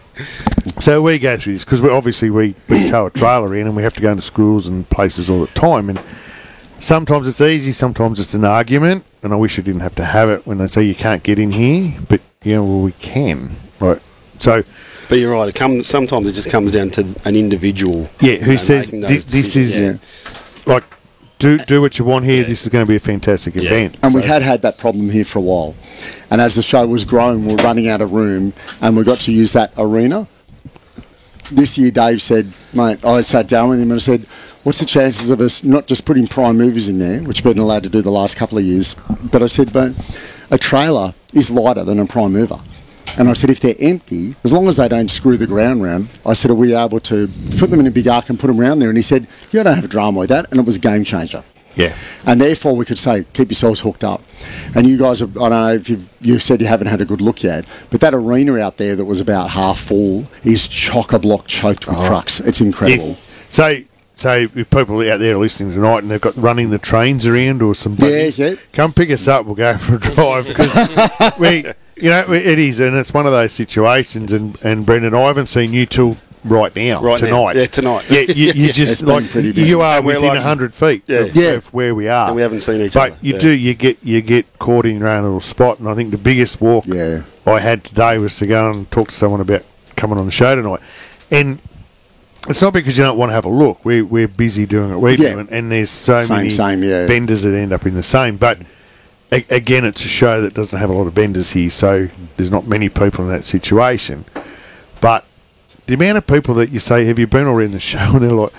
so we go through this because we tow a trailer in, and we have to go into schools and places all the time, and sometimes it's easy, sometimes it's an argument, and I wish I didn't have to have it when they say you can't get in here, but we can, right? So. But you're right. Sometimes it just comes down to an individual. Yeah, who says making those this is decisions. like do what you want here. This is going to be a fantastic event. And we had that problem here for a while. And as the show was growing, we were running out of room, and we got to use that arena. This year, Dave said, mate, I sat down with him and I said, what's the chances of us not just putting prime movers in there, which we've been allowed to do the last couple of years, but I said, but a trailer is lighter than a prime mover. And I said, if they're empty, as long as they don't screw the ground round, I said, are we able to put them in a big arc and put them around there? And he said, you don't have a drama with that. And it was a game changer. Yeah. And therefore we could say, keep yourselves hooked up. And you guys, I don't know if you've said you haven't had a good look yet, but that arena out there that was about half full is chock-a-block choked with trucks. It's incredible. So if people out there listening tonight and they've got running the trains around or some buggies, come pick us up. We'll go for a drive because it is, and it's one of those situations. And Brendan, I haven't seen you till right now, tonight. Yeah, tonight. Yeah, you just been pretty busy. you are And we're within like- 100 feet of where we are. And we haven't seen each but other. you get caught in your own little spot. And I think the biggest walk I had today was to go and talk to someone about coming on the show tonight. And it's not because you don't want to have a look. We're busy doing what we do, and there's so many vendors that end up in the same. But again, it's a show that doesn't have a lot of vendors here, so there's not many people in that situation. But the amount of people that you say, have you been already in the show? And they're like,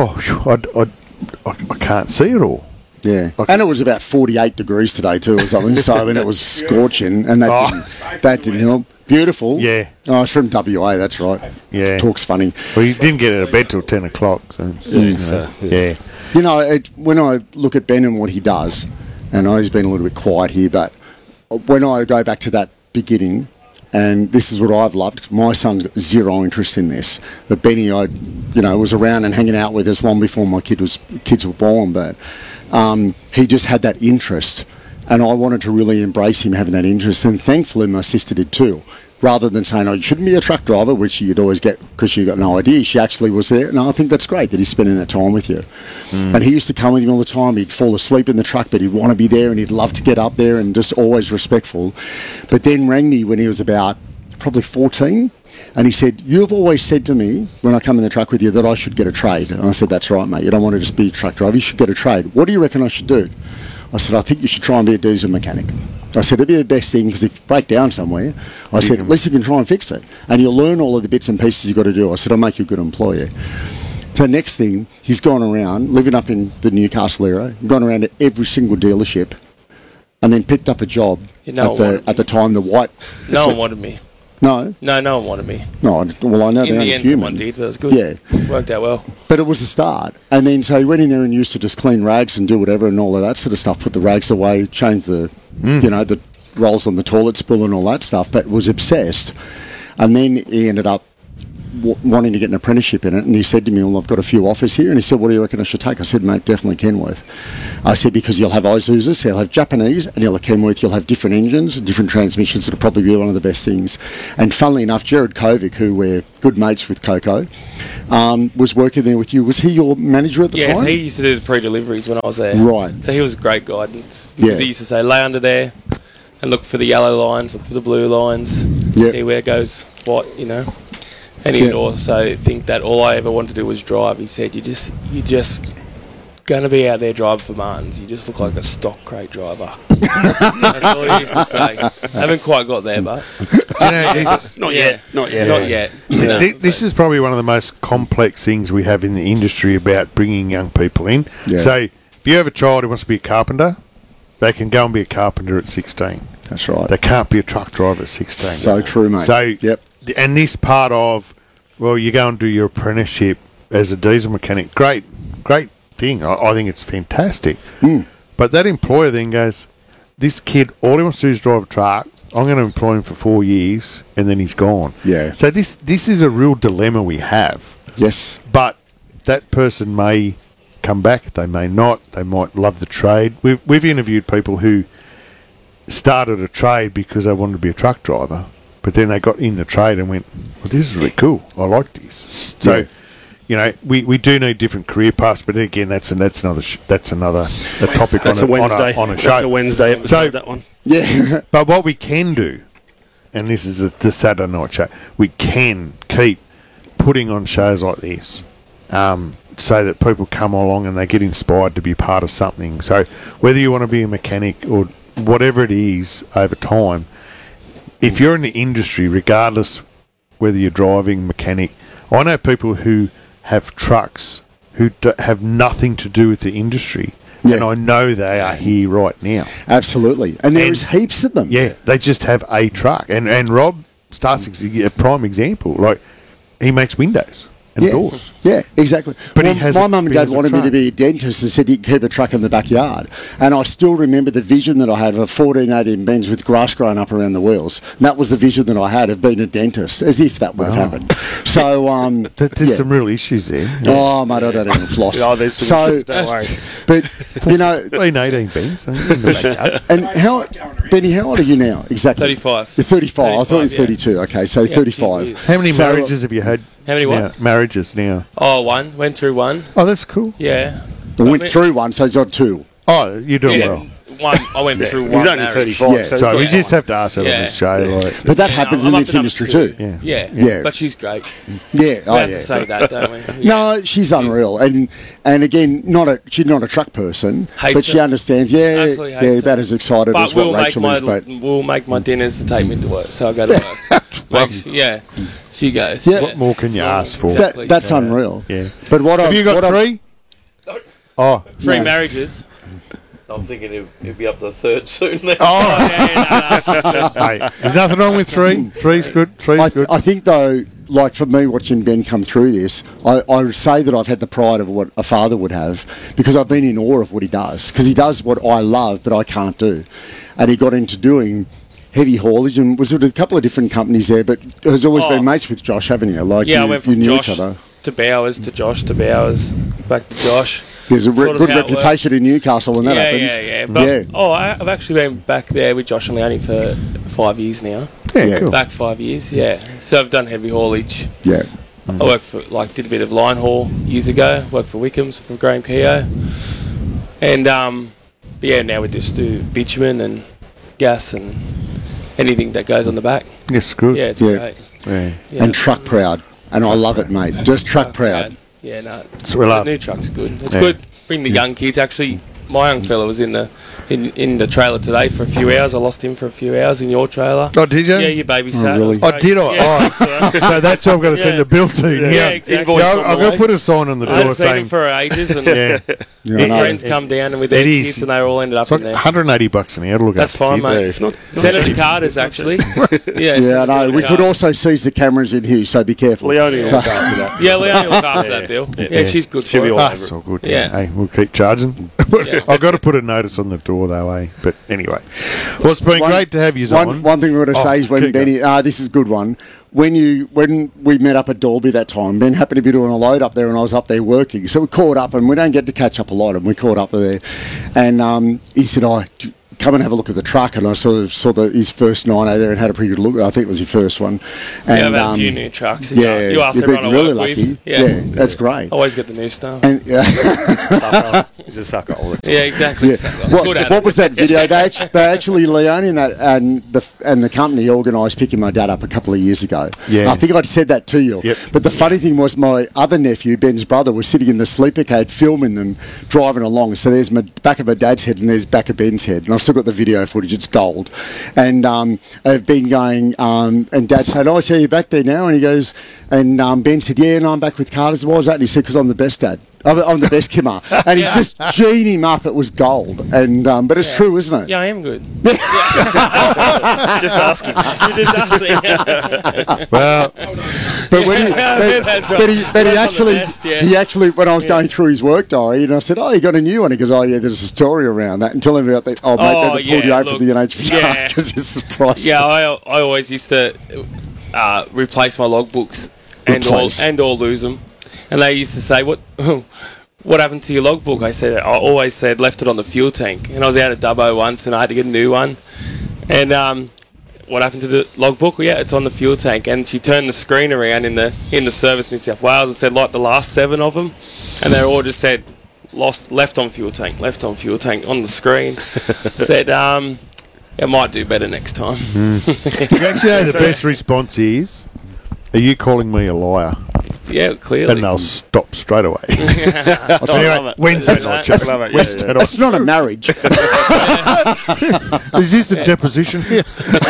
I can't see it all. Yeah. And it was about 48 degrees today too or something, so I mean it was scorching, and that didn't help. Beautiful. Yeah. Oh, it's from WA, that's right. Yeah. Talk's funny. Well, you didn't get out of bed till 10 o'clock. So, yeah. You know, when I look at Ben and what he does, and I know he's been a little bit quiet here, but when I go back to that beginning, and this is what I've loved, my son's got zero interest in this, but Benny, was around and hanging out with us long before my kids were born, but he just had that interest, and I wanted to really embrace him having that interest, and thankfully my sister did too. Rather than saying, you shouldn't be a truck driver, which you'd always get because you got no idea, she actually was there. And I think that's great that he's spending that time with you. And he used to come with him all the time. He'd fall asleep in the truck, but he'd want to be there and he'd love to get up there and just always respectful. But then rang me when he was about probably 14, and he said, you've always said to me when I come in the truck with you that I should get a trade. And I said, that's right, mate. You don't want to just be a truck driver. You should get a trade. What do you reckon I should do? I said, I think you should try and be a diesel mechanic. I said, it'd be the best thing, because if you break down somewhere, I said, at least you can try and fix it. And you'll learn all of the bits and pieces you've got to do. I said, I'll make you a good employee. So next thing, he's gone around, living up in the Newcastle area, gone around to every single dealership, and then picked up a job at the time, the white... No one wanted me. No? No one wanted me. No, well, I know In they're the end, human. someone did, but it was good. Yeah. Worked out well. But it was a start. And then so he went in there and used to just clean rags and do whatever and all of that sort of stuff, put the rags away, change the, the rolls on the toilet spool and all that stuff, but was obsessed. And then he ended up wanting to get an apprenticeship in it, and he said to me, well, I've got a few offers here, and he said, what do you reckon I should take? I said, mate, definitely Kenworth. I said, because you'll have Isuzus, you'll have Japanese, and you'll have Kenworth, you'll have different engines and different transmissions. It'll probably be one of the best things. And funnily enough, Jared Kovic, who we're good mates with Coco, was working there with you. Was he your manager at the time? Yes, he used to do the pre-deliveries when I was there. Right. So he was great guidance, because he used to say, lay under there and look for the yellow lines, look for the blue lines, see where it goes, what, And he'd also think that all I ever wanted to do was drive. He said, you're just going to be out there driving for Martins. You just look like a stock crate driver. That's all he used to say. Haven't quite got there, but... Not yet. Not yet. This is probably one of the most complex things we have in the industry about bringing young people in. Yeah. So if you have a child who wants to be a carpenter, they can go and be a carpenter at 16. That's right. They can't be a truck driver at 16. So true, mate. So, and this part of, well, you go and do your apprenticeship as a diesel mechanic, great thing. I think it's fantastic. But that employer then goes, this kid, all he wants to do is drive a truck. I'm going to employ him for 4 years, and then he's gone. Yeah. So this is a real dilemma we have. Yes. But that person may come back, they may not. They might love the trade. We've interviewed people who started a trade because they wanted to be a truck driver, but then they got in the trade and went, well, this is really cool. I like this. So, we do need different career paths, but again, that's another topic That's on a Wednesday. on a show. That's a Wednesday episode, that one. Yeah. But what we can do, and this is the Saturday night show, we can keep putting on shows like this, so that people come along and they get inspired to be part of something. So whether you want to be a mechanic or whatever it is over time, if you're in the industry, regardless whether you're driving, mechanic, I know people who have trucks who have nothing to do with the industry, and I know they are here right now. Absolutely. And there's heaps of them. Yeah, they just have a truck. And Rob starts a prime example. Like, he makes windows and doors. Yeah, exactly. But my mum and dad wanted me to be a dentist and said you can keep a truck in the backyard. And I still remember the vision that I had of a 1418 Benz with grass growing up around the wheels. And that was the vision that I had of being a dentist, as if that would have happened. So, there's some real issues there. Oh, mate, I don't even floss. There's some issues, don't worry. But, 1418 Benz in the backyard. And Benny, how old are you now? Exactly. 35. You're 35. I thought you were 32. Okay, so 35. How many marriages have you had? How many what? Marriages now. Oh, one. Went through one. Oh, that's cool. Yeah. I went through one, so he's on two. Oh, you're doing well. One. I went through one. He's only marriage. 35, Yeah. So we just have to ask that on the show. But that happens in I'm up this to number industry two. too. Yeah. But she's great. Yeah. We have to say that, don't we? No, she's unreal, and again, she's not a truck person, Hates but she it. understands. Absolutely hates about it. as excited But as what Rachel is. But we'll make my dinners to take me to work, so I go to work. She goes. Yeah. What more can you ask for? Exactly. that's unreal. Yeah. But what Have you got three? Oh, Three marriages. I'm thinking he'll be up to the third soon. Then. No, she's good. hey, there's nothing wrong with three. Three's good. Three's good. I think though, like for me, watching Ben come through this, I would say that I've had the pride of what a father would have, because I've been in awe of what he does, because he does what I love but I can't do, and he got into doing heavy haulage and was with a couple of different companies there, but has always been mates with Josh, haven't you? Like, I went from knew Josh each other. to Bowers to Josh to Bowers back to Josh. There's a Sort of good how it reputation in Newcastle when that happens. Yeah. But, I've actually been back there with Josh and Leone for 5 years now. Yeah, cool. Back 5 years, yeah. So I've done heavy haulage. Yeah. I worked for, did a bit of line haul years ago. Worked for Wickham's for Graham Keogh. And, now we just do bitumen and gas and anything that goes on the back. Yes, good. Yeah, it's great. Yeah. And truck proud. And I love it, mate. Just truck proud. Yeah, no. That's what we love. The new truck's good. It's good. Bring the young kids. Actually, my young fella was in the trailer today for a few hours. I lost him for a few hours in your trailer. Oh, did you? Yeah, you babysat. really? Oh, did I? Yeah, Oh, so that's who I'm going to send the bill to. Yeah, exactly. Invoice Yeah, on I'm the going way. to put a sign on the I hadn't door seen him saying, for ages, and yeah, Yeah, my I know. friends come down and with their It is. kids, and they all ended up it's like in there. $180 an hour to look That's after fine, kids. mate. Yeah, it's not. Senator Carter's actually. Yeah, I Senator know. We could Carter. also seize the cameras in here, so be careful. Leonie will So- look after that. Yeah, Leonie will look after that, Bill. Yeah, she's good She'll for be it. all Ah, over it's it. all good. Yeah. Hey, we'll keep charging. I've got to put a notice on the door, though, eh? But anyway. Well, it's been great to have you on. One thing we're going to say is when keep Benny, this is a good one. When we met up at Dalby that time, Ben happened to be doing a load up there, and I was up there working. So we caught up, and we don't get to catch up a lot, and we caught up there. And he said, come and have a look at the truck, and I saw his first 90 there and had a pretty good look. I think it was his first one. We And, have had a few new trucks. Yeah, you ask you've everyone been I really work lucky. with. Yeah. That's great. Always get the new stuff. And Sucker. He's a sucker all the time. Yeah, exactly. yeah. So, good at What it. was that video? They actually Leone and the company organised picking my dad up a couple of years ago. Yeah. I think I'd said that to you. Yep. But the funny thing was, my other nephew, Ben's brother, was sitting in the sleeper cage filming them driving along. So there's my back of my dad's head and there's back of Ben's head, and I've still got the video footage. It's gold. And I've been going, and Dad said, "Oh, I see you back there now." And he goes, and Ben said, "Yeah, and I'm back with Carter's." Why was that? And he said, "Because I'm the best dad. I'm the best Kimmer." And he's just geeing him up. It was gold. And but it's true, isn't it? Yeah, I am good. Just ask him. You just ask me. Well, But when he, That's right. but he Work on the actually, best, yeah. he actually, when I was going through his work diary, and I said, "Oh, you got a new one?" He goes, "Oh, yeah, there's a story around that." And tell him about that. Oh, mate, they pulled you over for the NHVR because this is priceless. Yeah, I always used to replace my logbooks and or lose them, and they used to say, "What happened to your logbook?" I always said left it on the fuel tank, and I was out at Dubbo once, and I had to get a new one, and what happened to the logbook? Well, yeah, it's on the fuel tank, and she turned the screen around in the service in New South Wales and said like the last 7 of them, and they all just said left on fuel tank on the screen. Said it might do better next time. you actually know the best response is, are you calling me a liar? Yeah, clearly. And they'll stop straight away. I Anyway, love it. Wednesday That's- night, that's- I love it. Wednesday Yeah, night. It's not a marriage. Is this a deposition here?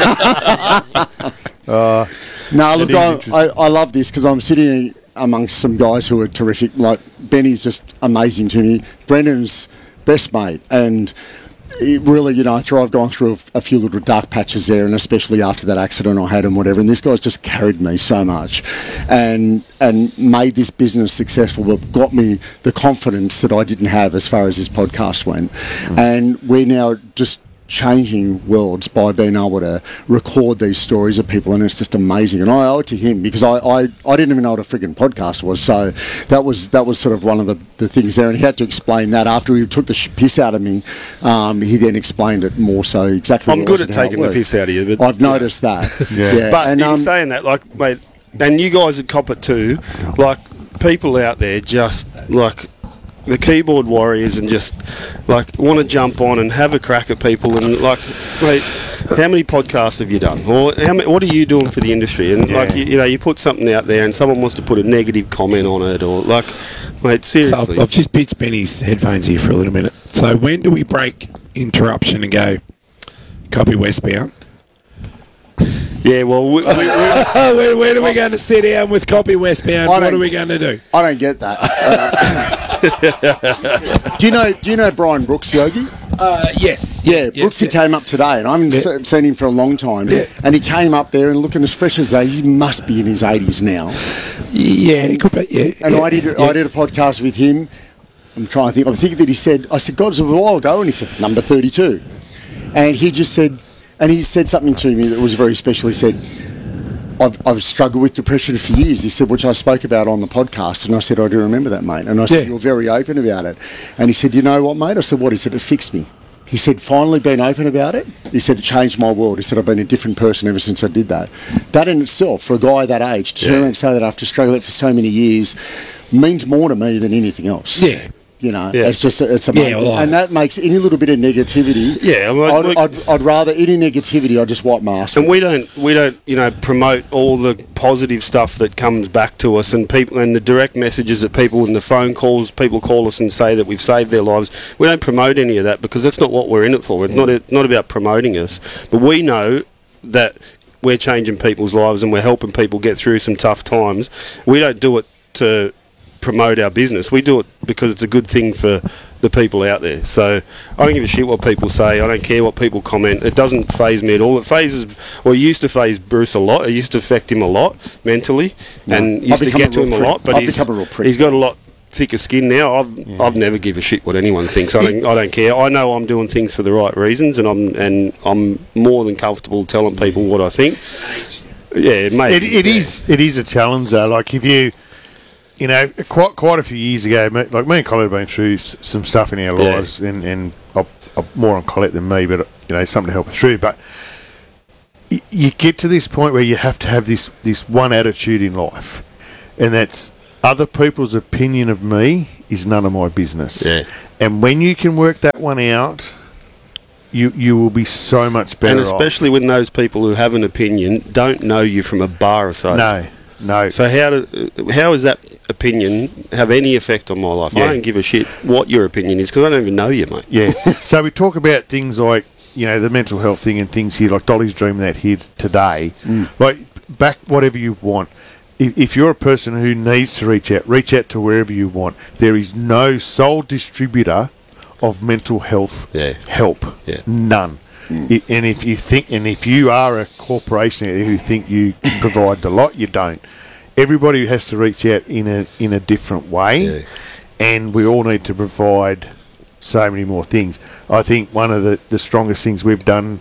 No, look, It is interesting. I love this because I'm sitting amongst some guys who are terrific. Like, Benny's just amazing to me. Brendan's best mate. And it really, I've gone through a few little dark patches there, and especially after that accident I had and whatever. And this guy's just carried me so much and made this business successful, but got me the confidence that I didn't have as far as this podcast went. And we're now just changing worlds by being able to record these stories of people, and it's just amazing. And I owe it to him because I didn't even know what a friggin' podcast was. So that was sort of one of the things there, and he had to explain that after he took the piss out of me. He then explained it more so exactly. I'm what it good was at and how it taking the worked. piss out of you, but I've noticed that. Yeah. But and, in saying that, like, mate, and you guys would cop it too. Like, people out there just like the keyboard warriors and just like want to jump on and have a crack at people and like, mate, how many podcasts have you done, or what are you doing for the industry? And like, you put something out there and someone wants to put a negative comment on it, or like, mate, seriously. So I've just pitched Benny's headphones here for a little minute. So when do we break interruption and go, copy westbound? Yeah, well, Where are we going to sit down with copy westbound? What are we going to do? I don't get that. Do you know Brian Brooks, Yogi? Yes. Yeah, Brooksy came up today, and I haven't seen him for a long time. Yeah. And he came up there and looking as fresh as they. He must be in his 80s now. Yeah, it could be, yeah. And yeah, I did a podcast with him. I'm trying to think. I think that he said, I said, God, it was a while ago, and he said, number 32. And he just said, and he said something to me that was very special. He said, I've struggled with depression for years. He said, which I spoke about on the podcast. And I said, I do remember that, mate. And I said, you're very open about it. And he said, you know what, mate? I said, what? He said, it fixed me. He said, finally being open about it. He said, it changed my world. He said, I've been a different person ever since I did that. That in itself, for a guy that age, to turn around and say that after struggling for so many years, means more to me than anything else. Yeah. You know, Yeah. it's amazing, well, and that makes any little bit of negativity. Yeah, I'd rather any negativity. I just wipe my ass. And we don't, promote all the positive stuff that comes back to us, and people, and the direct messages that people, and the phone calls, people call us and say that we've saved their lives. We don't promote any of that because that's not what we're in it for. It's not about promoting us, but we know that we're changing people's lives and we're helping people get through some tough times. We don't do it to promote our business. We do it because it's a good thing for the people out there. So I don't give a shit what people say. I don't care what people comment. It doesn't faze me at all. It used to faze Bruce a lot. It used to affect him a lot mentally, and used to get to him a lot. But he's got a lot thicker skin now. I've never give a shit what anyone thinks. I don't care. I know I'm doing things for the right reasons, and I'm more than comfortable telling people what I think. Yeah, mate. It is a challenge though. Like if you. You know, quite a few years ago, like me and Colette have been through some stuff in our lives, and I'm more on Colette than me, but something to help us through. But you get to this point where you have to have this one attitude in life, and that's other people's opinion of me is none of my business. Yeah. And when you can work that one out, you will be so much better. And especially when those people who have an opinion don't know you from a bar or so. No. So how does that opinion have any effect on my life? Yeah. I don't give a shit what your opinion is because I don't even know you, mate. Yeah. So we talk about things like, the mental health thing and things here, like Dolly's dream that here today. Like, back whatever you want. If you're a person who needs to reach out to wherever you want. There is no sole distributor of mental health help. Yeah. None. And if you are a corporation who think you provide the lot, you don't. Everybody has to reach out in a different way, and we all need to provide so many more things. I think one of the strongest things we've done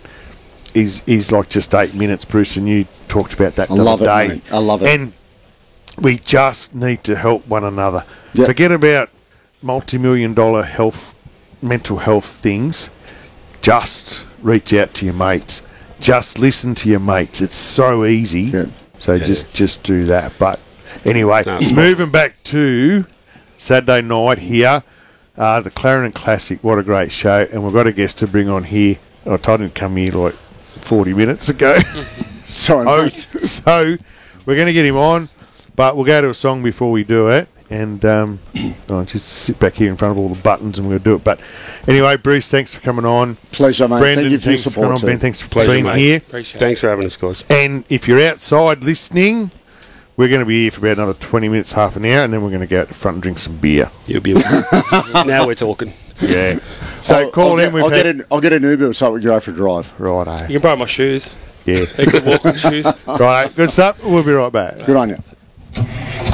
is like just 8 minutes, Bruce, and you talked about that the other day. Mate. I love it. And we just need to help one another. Yep. Forget about multi-million-dollar mental health things. Just reach out to your mates. Just listen to your mates. It's so easy. Yeah. So just do that. But anyway, moving back to Saturday night here, the Clarendon Classic. What a great show. And we've got a guest to bring on here. I told him to come here like 40 minutes ago. Sorry, mate. So we're going to get him on, but we'll go to a song before we do it. And I'll just sit back here in front of all the buttons and we're going to do it. But anyway, Bruce, thanks for coming on. Pleasure, mate. Brandon, thank you for your thanks for support. coming on. Ben, thanks for Pleasure, being mate. here. Appreciate it. Thanks for having us, guys. And if you're outside listening, we're going to be here for about another 20 minutes, half an hour, and then we're going to go out the front and drink some beer. You'll be now we're talking. Yeah. So call in. I'll get an Uber so we can go for a drive. Righto. You can borrow my shoes. Yeah. They could walk with shoes. Right. Good stuff. We'll be right back. Good on you.